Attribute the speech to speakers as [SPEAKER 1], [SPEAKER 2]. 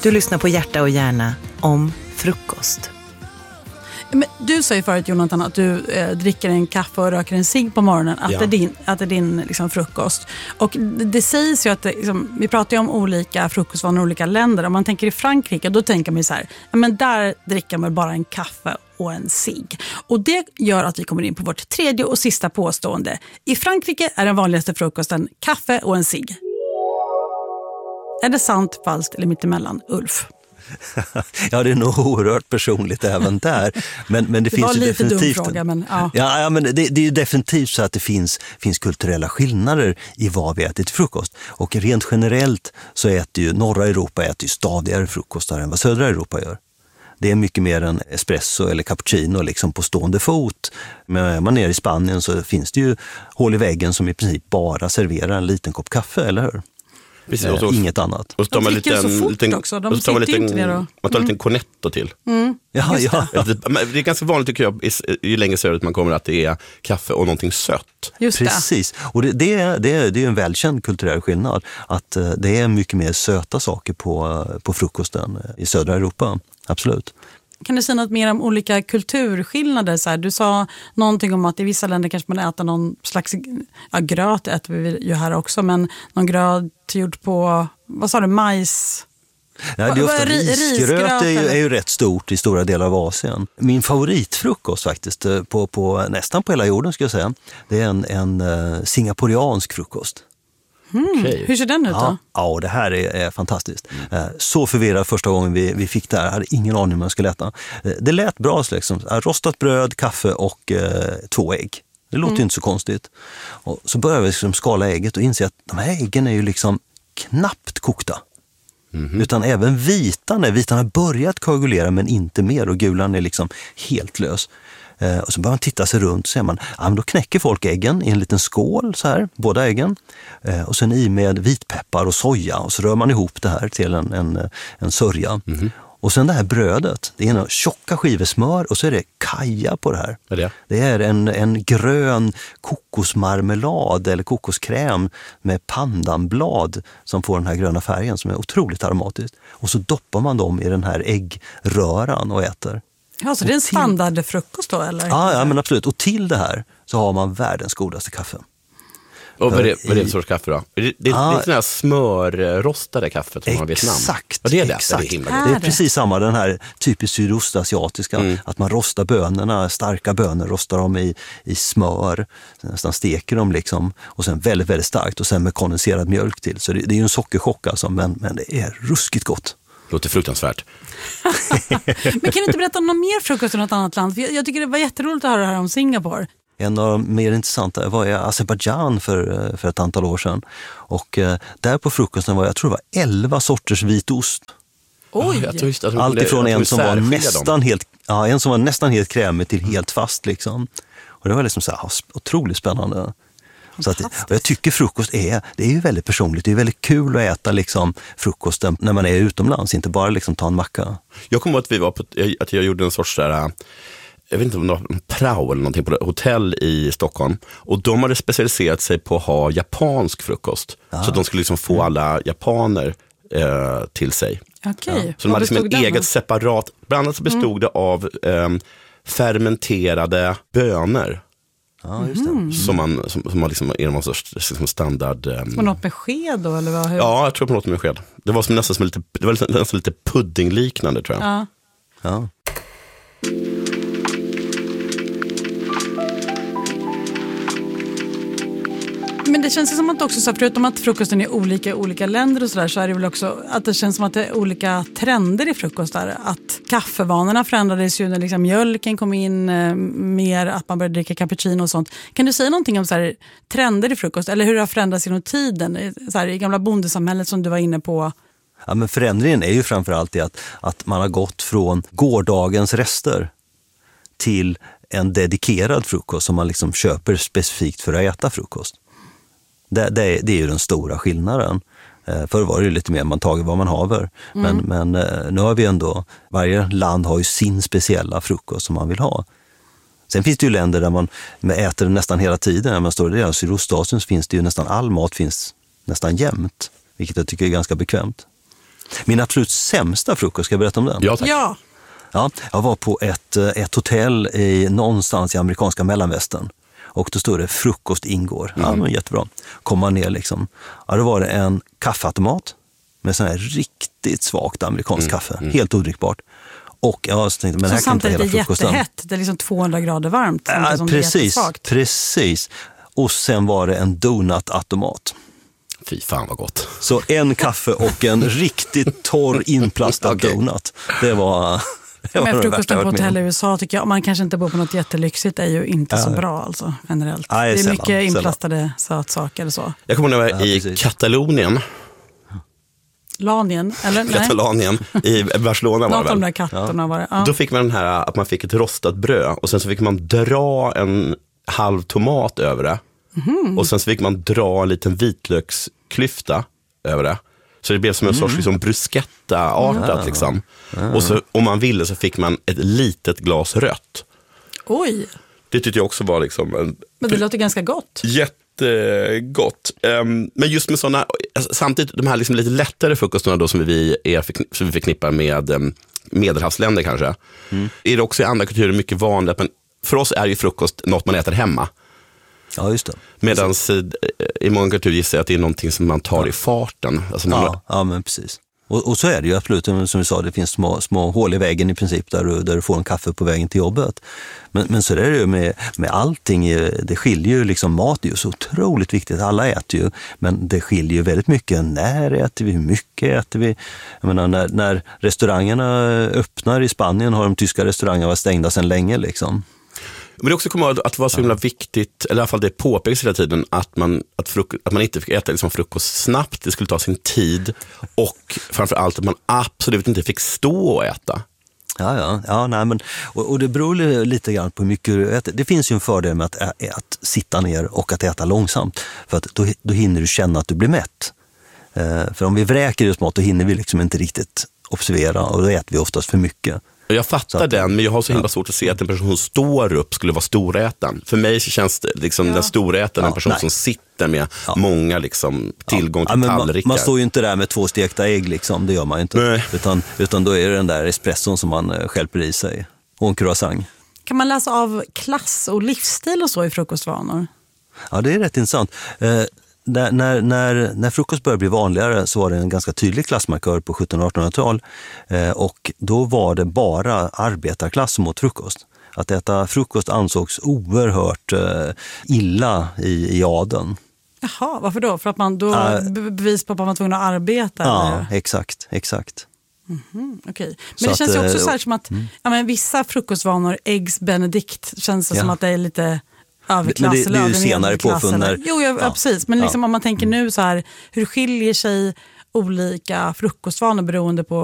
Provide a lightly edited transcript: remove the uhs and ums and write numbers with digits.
[SPEAKER 1] Du lyssnar på Hjärta och hjärna om frukost.
[SPEAKER 2] Men du sa ju förut, Jonathan, att du dricker en kaffe och röker en cigg på morgonen. Att det är din liksom, frukost. Och det sägs ju att liksom, vi pratar ju om olika frukostvanor i olika länder. Om man tänker i Frankrike, då tänker man så här, ja, men där dricker man bara en kaffe och en cigg. Och det gör att vi kommer in på vårt tredje och sista påstående. I Frankrike är den vanligaste frukosten kaffe och en cigg. Är det sant, falskt eller mittemellan, Ulf?
[SPEAKER 3] Ja, det är nog oerhört personligt även där. Men det finns ju definitivt...
[SPEAKER 2] Fråga, men, ja.
[SPEAKER 3] Ja, men det är ju definitivt så att det finns kulturella skillnader i vad vi äter till frukost. Och rent generellt så äter ju norra Europa stadigare frukostar än vad södra Europa gör. Det är mycket mer än espresso eller cappuccino liksom på stående fot. Men är man nere i Spanien så finns det ju hål i väggen som i princip bara serverar en liten kopp kaffe, eller hur?
[SPEAKER 4] Precis,
[SPEAKER 3] inget annat.
[SPEAKER 4] Och så tar man
[SPEAKER 2] lite också. De sitter ju inte ner och...
[SPEAKER 4] Man tar en liten cornetto till.
[SPEAKER 3] Ja.
[SPEAKER 4] Det är ganska vanligt tycker jag, ju längre söderut man kommer, att det är kaffe och någonting sött.
[SPEAKER 2] Just det.
[SPEAKER 3] Precis. Och det är en välkänd kulturell skillnad. Att det är mycket mer söta saker på frukosten i södra Europa. Absolut.
[SPEAKER 2] Kan du säga något mer om olika kulturskillnader? Så här, du sa någonting om att i vissa länder kanske man äter någon slags gröt, äter vi ju här också, men någon gröt gjord på, vad sa du, majs?
[SPEAKER 3] Ja, det är ofta risgröt är ju rätt stort i stora delar av Asien. Min favoritfrukost faktiskt, på nästan på hela jorden ska jag säga, det är en singaporiansk frukost.
[SPEAKER 2] Okay. Hur ser den ut då?
[SPEAKER 3] Ja, det här är fantastiskt. Så förvirrad första gången vi fick det här. Jag hade ingen aning om jag skulle äta. Det lät bra liksom. Rostat bröd, kaffe och 2 ägg. Det låter ju inte så konstigt. Och så började vi liksom skala ägget och inse att de här äggen är ju liksom knappt kokta. Utan även vitan har börjat koagulera men inte mer, och gulan är liksom helt lös. Och så börjar man titta sig runt och ser man, men då knäcker folk äggen i en liten skål så här, båda äggen. Och sen i med vitpeppar och soja, och så rör man ihop det här till en sörja. Och sen det här brödet, det är en tjocka skivor smör och så är det kaja på det här.
[SPEAKER 4] Vad är det?
[SPEAKER 3] Det är en grön kokosmarmelad eller kokoskräm med pandanblad som får den här gröna färgen som är otroligt aromatisk. Och så doppar man dem i den här äggröran och äter.
[SPEAKER 2] Ja, så det är en standardfrukost då, eller?
[SPEAKER 3] Ja, men absolut. Och till det här så har man världens godaste kaffe.
[SPEAKER 4] Och vad är det för sorts kaffe då? Det är sådana här smörrostade kaffet som man vet namn.
[SPEAKER 3] Exakt.
[SPEAKER 4] Det är
[SPEAKER 3] det är precis samma, den här typiskt sydostasiatiska, att man rostar bönorna, starka bönor, rostar dem i smör, nästan steker dem liksom, och sen väldigt, väldigt starkt, och sen med kondenserad mjölk till. Så det är ju en sockerchock alltså, men det är ruskigt gott.
[SPEAKER 4] Låter fruktansvärt.
[SPEAKER 2] Men kan du inte berätta om någon mer frukost i något annat land? För jag tycker det var jätteroligt att höra det här om Singapore.
[SPEAKER 3] En av de mer intressanta var i Azerbaijan för ett antal år sedan. Och där på frukosten var, jag tror det var 11 sorters vitost.
[SPEAKER 2] Oj!
[SPEAKER 3] Allt ifrån en som var nästan helt krämig till helt fast liksom. Och det var liksom så här otroligt spännande. Så att, och jag tycker frukost det är ju väldigt personligt. Det är väldigt kul att äta liksom frukosten när man är utomlands, inte bara liksom ta en macka.
[SPEAKER 4] Jag kommer ihåg att jag gjorde en sorts där, jag vet inte om det var en prao eller någonting, på ett hotell i Stockholm, och de hade specialiserat sig på att ha japansk frukost. Så att de skulle liksom få alla japaner till sig.
[SPEAKER 2] Okay.
[SPEAKER 4] Så de hade liksom ett eget separat, bland annat så bestod det av fermenterade bönor.
[SPEAKER 3] Ja, just det.
[SPEAKER 4] Som man liksom är någon sorts liksom standard.
[SPEAKER 2] På något med sked då, eller vad?
[SPEAKER 4] Ja, jag tror på något med sked. Det var nästan lite puddingliknande, tror jag.
[SPEAKER 3] Ja.
[SPEAKER 2] Men det känns som att också, så förutom att frukosten är olika länder och sådär, så är det väl också att det känns som att det är olika trender i frukostar. Att kaffevanorna förändrades ju när liksom mjölken kom in mer, att man började dricka cappuccino och sånt. Kan du säga någonting om så här, trender i frukost, eller hur det har förändrats genom tiden så här, i gamla bondesamhället som du var inne på?
[SPEAKER 3] Ja, men förändringen är ju framförallt att man har gått från gårdagens rester till en dedikerad frukost som man liksom köper specifikt för att äta frukost. Det är ju den stora skillnaden. Förr var det lite mer man tager vad man haver. Men nu har vi ändå, varje land har ju sin speciella frukost som man vill ha. Sen finns det ju länder där man äter nästan hela tiden. När man står där i Sydostasien så finns det ju nästan all mat finns nästan jämt. Vilket jag tycker är ganska bekvämt. Min absolut sämsta frukost, ska jag berätta om den?
[SPEAKER 4] Ja, tack.
[SPEAKER 2] Ja.
[SPEAKER 3] Ja, jag var på ett hotell någonstans i amerikanska mellanvästern. Och då stod det frukost ingår. Ja, men jättebra. Kom man ner liksom. Ja, då var det en kaffeautomat med sån här riktigt svagt amerikansk kaffe. Helt odrickbart. Och jag tänkte, men
[SPEAKER 2] så
[SPEAKER 3] här kan inte hela
[SPEAKER 2] samtidigt är
[SPEAKER 3] frukosten.
[SPEAKER 2] jättehett. Det är liksom 200 grader varmt.
[SPEAKER 3] Ja,
[SPEAKER 2] som
[SPEAKER 3] precis. Och sen var det en donutautomat.
[SPEAKER 4] Fy fan vad gott.
[SPEAKER 3] Så en kaffe och en riktigt torr inplastad donut. Det var...
[SPEAKER 2] Men frukosten på hotell i USA tycker jag, om man kanske inte bor på något jättelyxigt, är ju inte så bra alltså, generellt.
[SPEAKER 3] Nej,
[SPEAKER 2] det är
[SPEAKER 3] sällan,
[SPEAKER 2] mycket inplastade sötsaker eller så.
[SPEAKER 4] Jag kommer ihåg när jag var i Katalonien.
[SPEAKER 2] Lanien, eller? Nej.
[SPEAKER 4] Katalanien, i Barcelona var
[SPEAKER 2] Något
[SPEAKER 4] det
[SPEAKER 2] av de
[SPEAKER 4] väl?
[SPEAKER 2] där katterna var det. Ja.
[SPEAKER 4] Då fick man den här att man fick ett rostat bröd och sen så fick man dra en halv tomat över det. Och sen så fick man dra en liten vitlöksklyfta över det. Så det blev som en sorts liksom bruschetta-artat liksom. Och så, om man ville så fick man ett litet glas rött.
[SPEAKER 2] Oj,
[SPEAKER 4] Det tyckte jag också var liksom en
[SPEAKER 2] men det låter ganska gott.
[SPEAKER 4] jättegott. Men just med sådana, samtidigt de här liksom lite lättare frukostarna då som vi förknippar med medelhavsländer kanske. Är det också i andra kulturer mycket vanligt, men för oss är ju frukost något man äter hemma.
[SPEAKER 3] Ja, just det.
[SPEAKER 4] Medan i många kulturer gissar jag att det är någonting som man tar i farten. Alltså
[SPEAKER 3] Ja, men precis. Och så är det ju absolut, som vi sa, det finns små hål i väggen i princip där du får en kaffe på vägen till jobbet. Men så är det ju med allting, det skiljer ju liksom, mat är ju så otroligt viktigt, alla äter ju, men det skiljer ju väldigt mycket, när äter vi, hur mycket äter vi. Jag menar, när restaurangerna öppnar i Spanien har de tyska restaurangerna varit stängda sedan länge liksom.
[SPEAKER 4] Men det också kommer att det var så himla viktigt, eller i alla fall det påpekas hela tiden, att man inte fick äta liksom frukost snabbt, det skulle ta sin tid, och framförallt att man absolut inte fick stå och äta.
[SPEAKER 3] Ja, nej, men, och det beror lite grann på hur mycket du äter. Det finns ju en fördel med att sitta ner och att äta långsamt, för att då hinner du känna att du blir mätt. För om vi vräker oss mat, då hinner vi liksom inte riktigt observera, och då äter vi oftast för mycket.
[SPEAKER 4] Jag fattar den, men jag har så himla svårt att se att en person som står upp skulle vara storätaren. För mig så känns det liksom den storätaren, en person som sitter med många liksom tillgång till tallrikar.
[SPEAKER 3] Man står ju inte där med 2 stekta ägg liksom, det gör man ju inte. Utan då är det den där espresson som man stjälper i sig, och en croissant.
[SPEAKER 2] Kan man läsa av klass och livsstil och så i frukostvanor?
[SPEAKER 3] Ja, det är rätt intressant. När frukost började bli vanligare så var det en ganska tydlig klassmarkör på 1700-1800-tal, och då var det bara arbetarklass mot frukost. Att äta frukost ansågs oerhört illa i adeln.
[SPEAKER 2] Jaha, varför då? För att man då bevis på att man var tvungen att arbeta?
[SPEAKER 3] Ja,
[SPEAKER 2] eller?
[SPEAKER 3] exakt.
[SPEAKER 2] Okej. Men det känns ju också så här som att vissa frukostvanor, eggs benedict, känns det som att det är lite överklass.
[SPEAKER 3] Men det är ju senare påfunnar.
[SPEAKER 2] Jo, precis. Men liksom, om man tänker nu så här, hur skiljer sig olika frukostvanor beroende på